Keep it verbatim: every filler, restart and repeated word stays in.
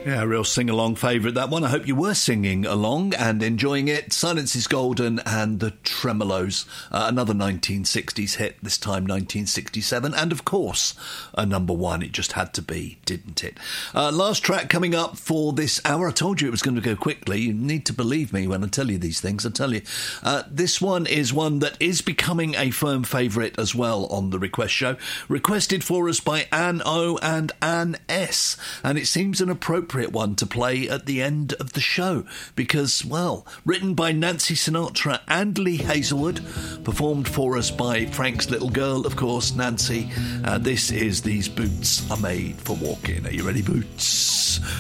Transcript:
Yeah, a real sing-along favourite, that one. I hope you were singing along and enjoying it. Silence is Golden and the Tremolos, uh, another nineteen sixties hit, this time nineteen sixty-seven, and of course, a number one. It just had to be, didn't it? Uh, last track coming up for this hour. I told you it was going to go quickly. You need to believe me when I tell you these things. I tell you. Uh, this one is one that is becoming a firm favourite as well on the request show. Requested for us by Anne O and Anne S, and it seems an appropriate one to play at the end of the show because, well, written by Nancy Sinatra and Lee Hazelwood, performed for us by Frank's little girl, of course, Nancy. Uh, this is These Boots Are Made for Walking. Are you ready, Boots?